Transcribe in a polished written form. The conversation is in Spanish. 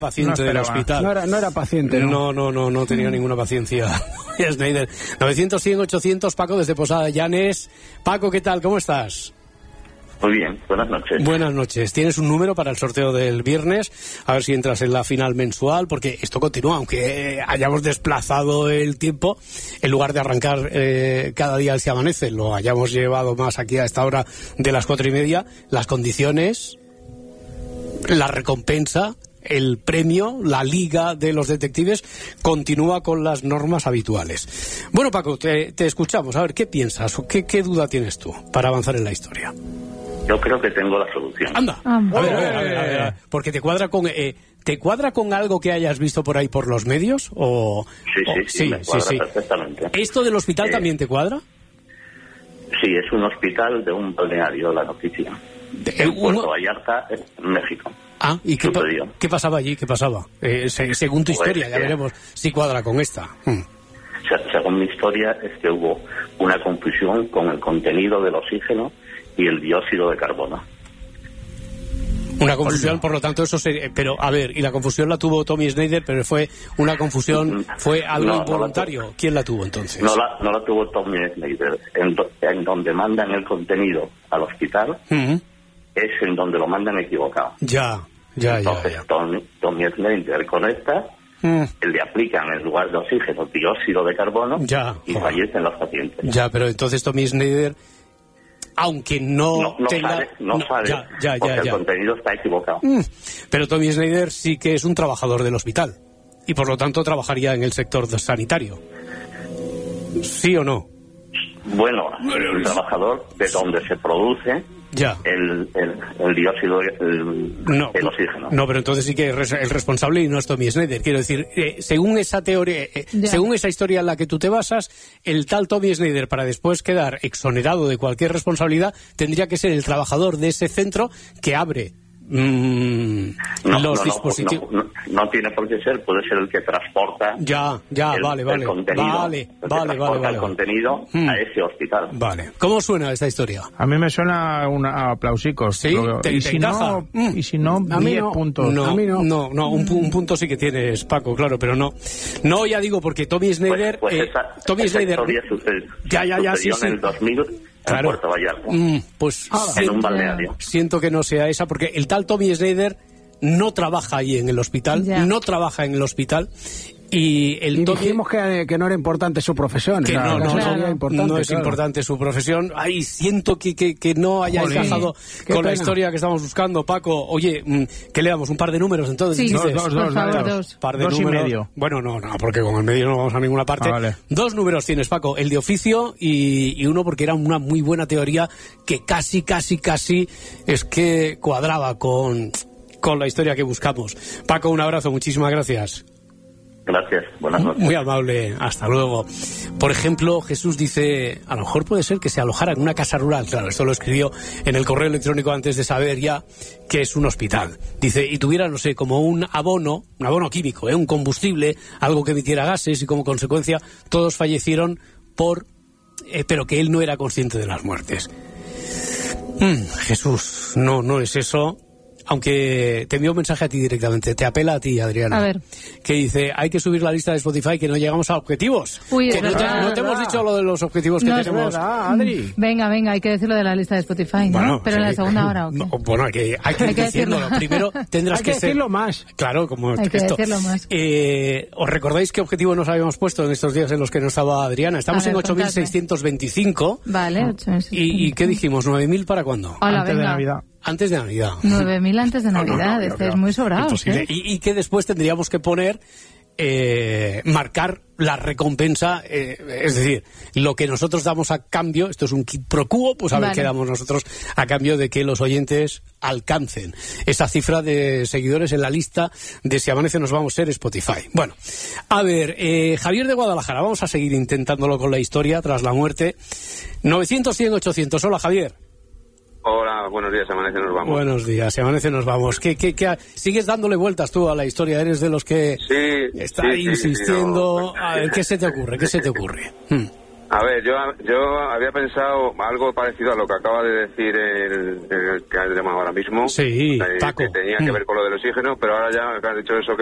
paciente del hospital. No era paciente, ¿no? No tenía ninguna paciencia. Schneider. 900, 100, 800, Paco desde Posada Llanes. Paco, ¿qué tal? ¿Cómo estás? Muy bien, buenas noches. Buenas noches. ¿Tienes un número para el sorteo del viernes? A ver si entras en la final mensual, porque esto continúa, aunque hayamos desplazado el tiempo, en lugar de arrancar cada día Se Amanece, lo hayamos llevado más aquí a esta hora de las 4:30, las condiciones, la recompensa, el premio, la liga de los detectives continúa con las normas habituales. Bueno, Paco, te escuchamos. A ver, ¿qué piensas? ¿Qué duda tienes tú para avanzar en la historia? Yo creo que tengo la solución. Anda, a ver. Porque te cuadra con algo que hayas visto por ahí por los medios o Sí, me cuadra perfectamente. ¿Esto del hospital también te cuadra? Sí, es un hospital de un balneario, la noticia. En Puerto Vallarta, en México. Ah, ¿y qué pasaba allí? ¿Qué pasaba? Según tu historia, ya veremos si cuadra con esta. Según mi historia, es que hubo una confusión con el contenido del oxígeno y el dióxido de carbono. Una confusión, por lo tanto, eso sería... Pero, a ver, y la confusión la tuvo Tommy Schneider, pero fue una confusión, fue algo involuntario. ¿Quién la tuvo, entonces? No la tuvo Tommy Schneider. En donde mandan el contenido al hospital, es en donde lo mandan equivocado. Entonces, Tommy Schneider conecta, le aplican en lugar de oxígeno dióxido de carbono y fallecen los pacientes. Ya, pero entonces Tommy Schneider... Aunque no sabe, porque el contenido está equivocado. Pero Tommy Schneider sí que es un trabajador del hospital y por lo tanto trabajaría en el sector sanitario. ¿Sí o no? Bueno, el trabajador de donde se produce el dióxido, el oxígeno. No, pero entonces sí que es el responsable y no es Tommy Schneider. Quiero decir, según esa teoría, según esa historia en la que tú te basas, el tal Tommy Schneider, para después quedar exonerado de cualquier responsabilidad, tendría que ser el trabajador de ese centro que abre los dispositivos. No tiene por qué ser, puede ser el que transporta el contenido, el contenido a ese hospital. Vale. ¿Cómo suena esta historia? A mí me suena a aplausicos. ¿Sí? Y si no, 10 puntos. No, un punto sí que tienes, Paco, claro, pero no. No, ya digo, porque Tommy Schneider... Tommy Schneider sucedió en el 2000... Claro. En Puerto Vallarta. En un balneario. Siento que no sea esa, porque el tal Tommy Schneider no trabaja ahí en el hospital, y dijimos que no era importante su profesión. Que no es importante su profesión. Ay, siento que no haya encajado con la historia que estamos buscando, Paco. Oye, ¿qué le damos? ¿Un par de números entonces? Sí, dos. Par de 2 y números. medio. Bueno, no, porque con el medio no vamos a ninguna parte. Vale. 2 números tienes, Paco. El de oficio y uno porque era una muy buena teoría que casi es que cuadraba con la historia que buscamos. Paco, un abrazo, muchísimas gracias. Gracias, buenas noches. Muy amable, hasta luego. Por ejemplo, Jesús dice, a lo mejor puede ser que se alojara en una casa rural. Claro, esto lo escribió en el correo electrónico antes de saber ya que es un hospital. Dice, y tuviera, no sé, como un abono químico, un combustible, algo que emitiera gases y como consecuencia todos fallecieron pero que él no era consciente de las muertes. Jesús, no es eso. Aunque te envío un mensaje a ti directamente, te apela a ti, Adriana. A ver. Que dice, hay que subir la lista de Spotify, que no llegamos a objetivos. Que no te hemos dicho lo de los objetivos que tenemos. Es verdad, Adri. Venga, hay que decirlo de la lista de Spotify, ¿no? Bueno, pero en la segunda hora, ¿o qué? Bueno, hay que decirlo. Primero tendrás hay que decirlo más. Claro, como hay que esto. decirlo más. ¿Os recordáis qué objetivo nos habíamos puesto en estos días en los que no estaba Adriana? Estamos en 8.625. Vale, 8.625. ¿Y qué dijimos? ¿9.000 para cuándo? Antes de Navidad. Antes de Navidad. 9.000 antes de Navidad, es muy sobrado. Y que después tendríamos que poner, marcar la recompensa, es decir, lo que nosotros damos a cambio, esto es un quid pro quo, pues a ver qué damos nosotros a cambio de que los oyentes alcancen esa cifra de seguidores en la lista de Si Amanece Nos Vamos a Ser Spotify. Bueno, a ver, Javier de Guadalajara, vamos a seguir intentándolo con la historia tras la muerte. 900, 100, 800. Hola, Javier. Hola, buenos días, Amanece Nos Vamos. Buenos días, Amanece Nos Vamos. ¿Qué sigues dándole vueltas tú a la historia? ¿Eres de los que está insistiendo? Sí, A ver, ¿qué se te ocurre? A ver, yo había pensado algo parecido a lo que acaba de decir el que ha llamado ahora mismo. Sí, que tenía que ver con lo del oxígeno, pero ahora ya que has dicho eso,